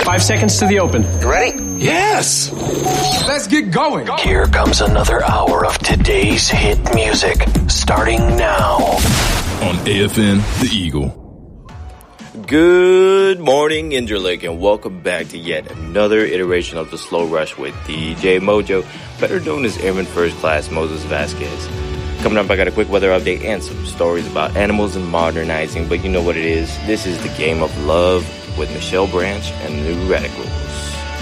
5 seconds to the open. You ready? Yes! Let's get going. Here comes another hour of today's hit music, starting now. On AFN, The Eagle. Good morning, Interlake, and welcome back to yet another iteration of The Slow Rush with DJ Mojo, better known as Airman First Class Moses Vasquez. Coming up, I got a quick weather update and some stories about animals and modernizing, but you know what it is. This is the Game of Love with Michelle Branch and the New Radicals.